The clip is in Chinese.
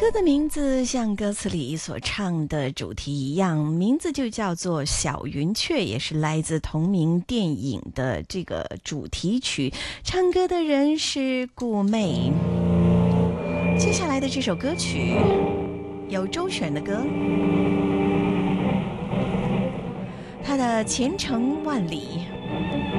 歌的名字像歌词里所唱的主题一样，名字就叫做小云雀，也是来自同名电影的这个主题曲。唱歌的人是顾媚。接下来的这首歌曲由周璇的歌，他的前程万里。